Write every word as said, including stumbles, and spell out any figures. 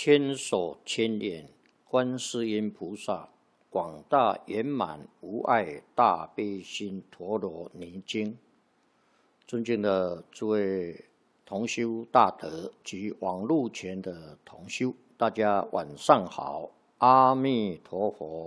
千手千眼观世音菩萨，广大圆满无碍大悲心陀罗尼经。尊敬的诸位同修大德及网络前的同修，大家晚上好，阿弥陀佛。